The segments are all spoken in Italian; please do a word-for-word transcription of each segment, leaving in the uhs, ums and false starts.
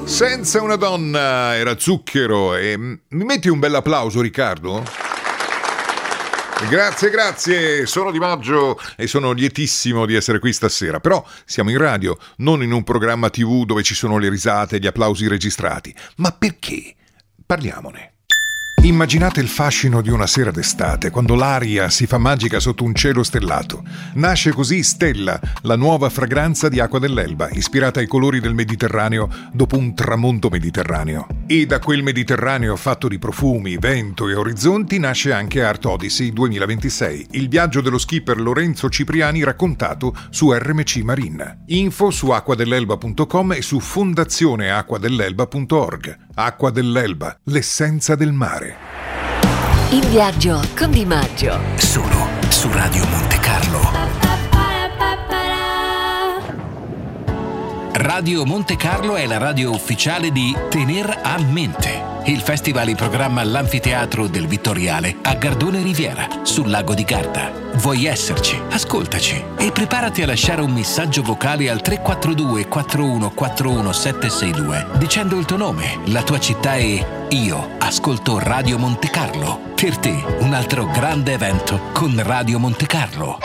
Senza una donna era Zucchero. E mi metti un bel applauso, Riccardo? Grazie, grazie, sono Di Maggio e sono lietissimo di essere qui stasera. Però siamo in radio, non in un programma tivù dove ci sono le risate e gli applausi registrati. Ma perché? Parliamone. Immaginate il fascino di una sera d'estate, quando l'aria si fa magica sotto un cielo stellato. Nasce così Stella, la nuova fragranza di Acqua dell'Elba, ispirata ai colori del Mediterraneo dopo un tramonto mediterraneo. E da quel Mediterraneo fatto di profumi, vento e orizzonti nasce anche Art Odyssey duemilaventisei, il viaggio dello skipper Lorenzo Cipriani raccontato su R M C Marine. Info su acqua dell'elba punto com e su fondazione acqua dell'elba punto org. Acqua dell'Elba, l'essenza del mare. In viaggio con Di Maggio. Solo su Radio Monte Carlo. Radio Monte Carlo è la radio ufficiale di Tener a Mente, il festival in programma all'Anfiteatro del Vittoriale a Gardone Riviera, sul lago di Garda. Vuoi esserci? Ascoltaci e preparati a lasciare un messaggio vocale al tre quattro due quattro uno quattro uno sette sei due dicendo il tuo nome, la tua città e io ascolto Radio Monte Carlo. Per te un altro grande evento con Radio Monte Carlo.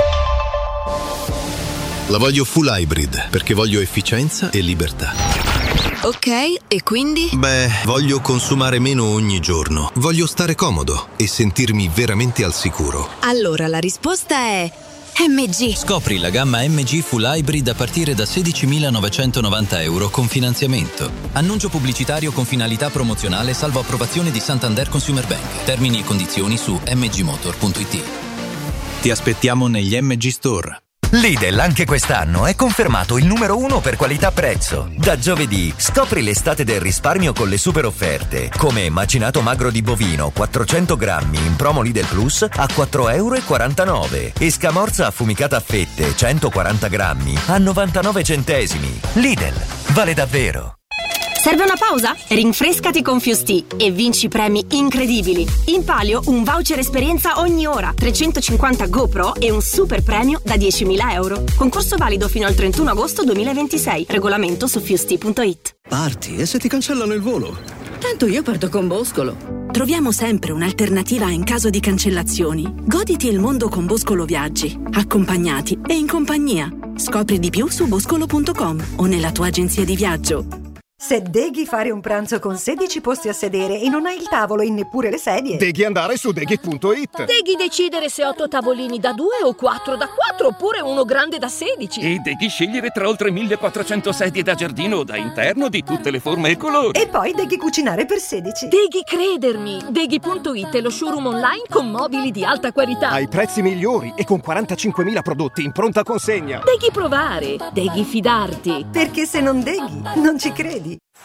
La voglio full hybrid perché voglio efficienza e libertà. Ok, e quindi? Beh, voglio consumare meno ogni giorno. Voglio stare comodo e sentirmi veramente al sicuro. Allora la risposta è M G. Scopri la gamma M G Full Hybrid a partire da sedicimilanovecentonovanta euro con finanziamento. Annuncio pubblicitario con finalità promozionale salvo approvazione di Santander Consumer Bank. Termini e condizioni su m g motor punto i t. Ti aspettiamo negli M G Store. Lidl anche quest'anno è confermato il numero uno per qualità-prezzo. Da giovedì scopri l'estate del risparmio con le super offerte, come macinato magro di bovino quattrocento grammi in promo Lidl Plus a quattro e quarantanove euro e scamorza affumicata a fette centoquaranta grammi a novantanove centesimi. Lidl, vale davvero. Serve una pausa? Rinfrescati con Fusti e vinci premi incredibili. In palio un voucher esperienza ogni ora, trecentocinquanta GoPro e un super premio da diecimila euro. Concorso valido fino al trentuno agosto duemilaventisei. Regolamento su fusti punto it. Parti e se ti cancellano il volo? Tanto io parto con Boscolo. Troviamo sempre un'alternativa in caso di cancellazioni. Goditi il mondo con Boscolo Viaggi, accompagnati e in compagnia. Scopri di più su boscolo punto com o nella tua agenzia di viaggio. Se deghi fare un pranzo con sedici posti a sedere e non hai il tavolo e neppure le sedie, deghi andare su deghi punto it. Deghi decidere se otto tavolini da due o quattro da quattro oppure uno grande da sedici. E deghi scegliere tra oltre millequattrocento sedie da giardino o da interno di tutte le forme e colori. E poi deghi cucinare per sedici. Deghi credermi. Deghi punto it è lo showroom online con mobili di alta qualità. Ai prezzi migliori e con quarantacinquemila prodotti in pronta consegna. Deghi provare. Deghi fidarti. Perché se non deghi, non ci credi.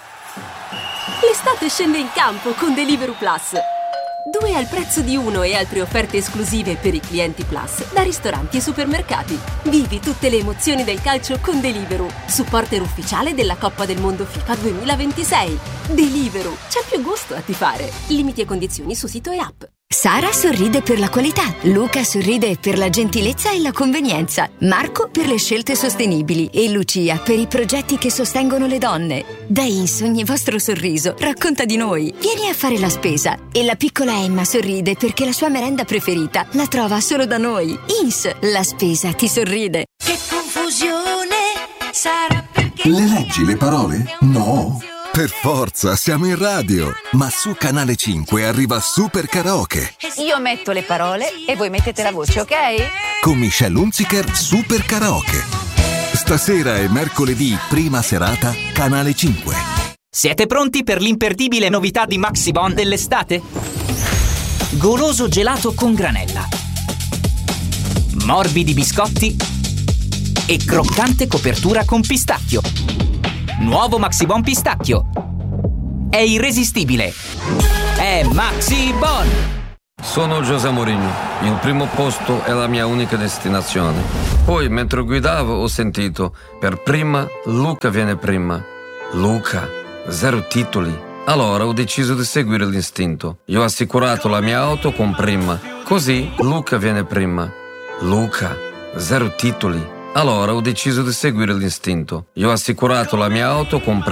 L'estate scende in campo con Deliveroo Plus. Due al prezzo di uno e altre offerte esclusive per i clienti Plus da ristoranti e supermercati. Vivi tutte le emozioni del calcio con Deliveroo, supporter ufficiale della Coppa del Mondo FIFA duemilaventisei. Deliveroo, c'è più gusto a tifare. Limiti e condizioni su sito e app. Sara sorride per la qualità, Luca sorride per la gentilezza e la convenienza, Marco per le scelte sostenibili e Lucia per i progetti che sostengono le donne. Da Ins ogni vostro sorriso racconta di noi. Vieni a fare la spesa. E la piccola Emma sorride perché la sua merenda preferita la trova solo da noi. Ins, la spesa ti sorride. Che confusione sarà perché... Le leggi le parole? No! Per forza, siamo in radio. Ma su Canale cinque arriva Super Karaoke. Io metto le parole e voi mettete la voce, ok? Con Michelle Hunziker, Super Karaoke. Stasera è mercoledì, prima serata, Canale cinque. Siete pronti per l'imperdibile novità di Maxibon dell'estate? Goloso gelato con granella, morbidi biscotti e croccante copertura con pistacchio. Nuovo Maxibon pistacchio. È irresistibile. È Maxibon. Sono José Mourinho. Il primo posto è la mia unica destinazione. Poi, mentre guidavo, ho sentito: per prima, Luca viene prima. Luca, zero titoli. Allora ho deciso di seguire l'istinto. Io ho assicurato la mia auto con prima. Così, Luca viene prima. Luca, zero titoli. Allora ho deciso di seguire l'istinto. Io ho assicurato la mia auto con